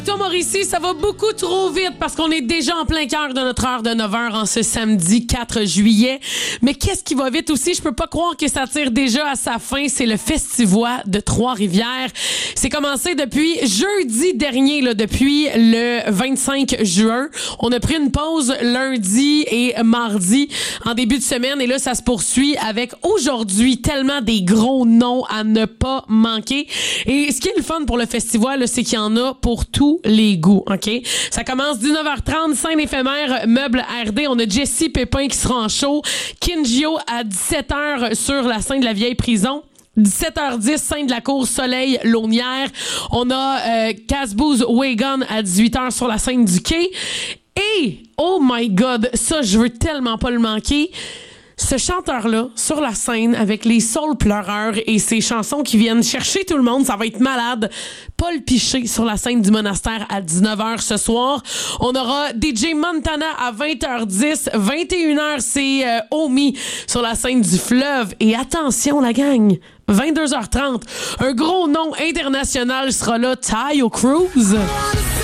Toi, Mauricie, ça va beaucoup trop vite parce qu'on est déjà en plein cœur de notre heure de 9h en ce samedi 4 juillet. Mais qu'est-ce qui va vite aussi? Je peux pas croire que ça tire déjà à sa fin. C'est le Festivois de Trois-Rivières. C'est commencé depuis jeudi dernier, là, depuis le 25 juin. On a pris une pause lundi et mardi en début de semaine. Et là, ça se poursuit avec aujourd'hui tellement des gros noms à ne pas manquer. Et ce qui est le fun pour le Festivois, là, c'est qu'il y en a pour tous les goûts, OK? Ça commence 19h30, scène éphémère, meuble RD. On a Jessie Pépin qui sera en show. Kinjio à 17h sur la scène de la vieille prison. 17h10, scène de la cour Soleil Launière. On a Casbooz Wagon à 18h sur la scène du quai. Et, oh my God, ça, je veux tellement pas le manquer. Ce chanteur-là, sur la scène, avec les saules pleureurs et ses chansons qui viennent chercher tout le monde, ça va être malade. Paul Piché sur la scène du Monastère à 19h ce soir. On aura DJ Montana à 20h10. 21h, c'est Omi sur la scène du Fleuve. Et attention, la gang, 22h30, un gros nom international sera là, Taio Cruz.